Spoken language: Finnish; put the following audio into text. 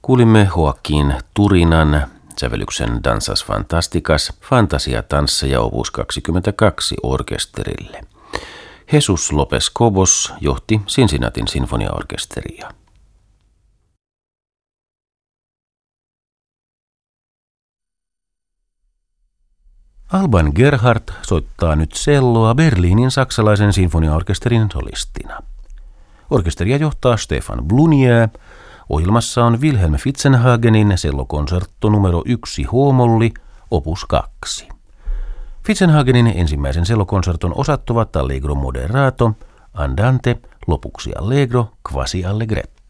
Kuulimme Joaquin Turinan sävellyksen Danzas Fantasticas, Fantasiatansseja opus 22 orkesterille. Jesus Lopez Cobos johti Cincinnatin sinfoniaorkesteria. Alban Gerhardt soittaa nyt celloa Berliinin saksalaisen sinfoniaorkesterin solistina. Orkesteria johtaa Stefan Blunier. Ohjelmassa on Wilhelm Fitzenhagenin cellokonsertto numero 1 H-molli, opus 2. Fitzenhagenin ensimmäisen cellokonserton osat ovat Allegro moderato, Andante, lopuksi Allegro, quasi allegretto.